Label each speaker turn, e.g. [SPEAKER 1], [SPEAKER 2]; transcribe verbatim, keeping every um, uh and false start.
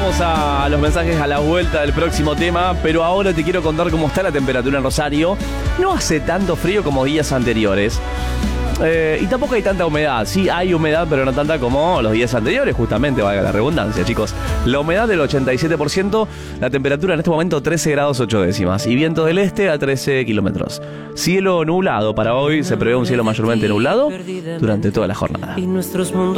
[SPEAKER 1] Vamos a los mensajes a la vuelta del próximo tema, pero ahora te quiero contar cómo está la temperatura en Rosario. No hace tanto frío como días anteriores. Eh, y tampoco hay tanta humedad. Sí hay humedad, pero no tanta como los días anteriores, justamente, valga la redundancia, chicos. La humedad del ochenta y siete por ciento, la temperatura en este momento trece grados ocho décimas y viento del este a trece kilómetros. Cielo nublado para hoy, se prevé un cielo mayormente nublado durante toda la jornada.